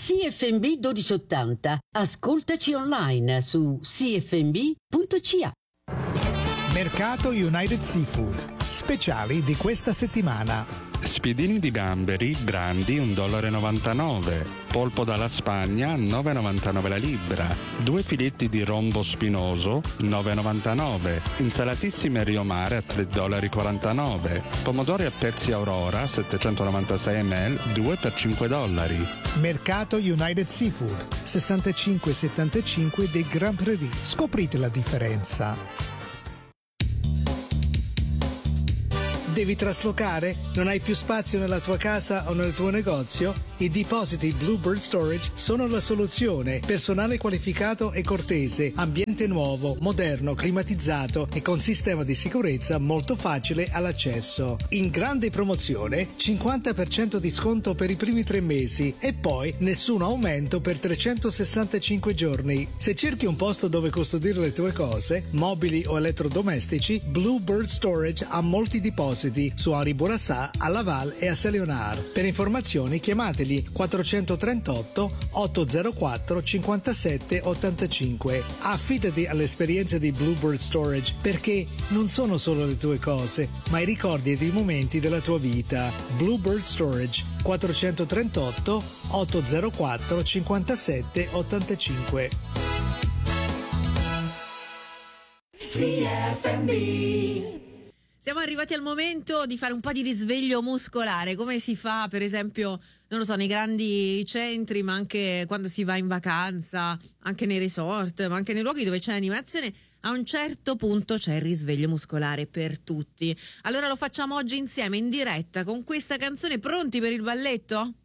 CFMB 1280. Ascoltaci online su cfmb.ca. Mercato United Seafood. Speciali di questa settimana. Spiedini di gamberi grandi $1,99, polpo dalla Spagna 9,99 la libra, 2 filetti di rombo spinoso 9,99, insalatissime Rio Mare a $3,49, pomodori a pezzi Aurora 796 ml 2 per $5. Mercato United Seafood 6575 dei Grand Prairie. Scoprite la differenza. Devi traslocare? Non hai più spazio nella tua casa o nel tuo negozio? I depositi Bluebird Storage sono la soluzione. Personale qualificato e cortese, ambiente nuovo, moderno, climatizzato e con sistema di sicurezza molto facile all'accesso. In grande promozione, 50% di sconto per i primi 3 mesi e poi nessun aumento per 365 giorni. Se cerchi un posto dove custodire le tue cose, mobili o elettrodomestici, Bluebird Storage ha molti depositi su Henri Bourassa, a Laval e a Saint-Léonard. Per informazioni chiamateli 438 804 57 85. Affidati all'esperienza di Bluebird Storage perché non sono solo le tue cose, ma i ricordi ed i momenti della tua vita. Bluebird Storage 438 804 57 85. CFMB. Siamo arrivati al momento di fare un po' di risveglio muscolare, come si fa per esempio, non lo so, nei grandi centri, ma anche quando si va in vacanza, anche nei resort, ma anche nei luoghi dove c'è animazione. A un certo punto c'è il risveglio muscolare per tutti. Allora lo facciamo oggi insieme in diretta con questa canzone. Pronti per il balletto?